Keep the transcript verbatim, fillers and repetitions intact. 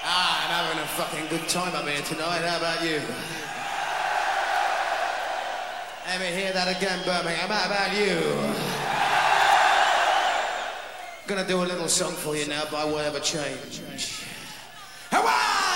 Ah, I'm having a fucking good time up here tonight. How about you? Let me hear that again, Birmingham. How about you? Gonna do a little song for you now by way of a change. How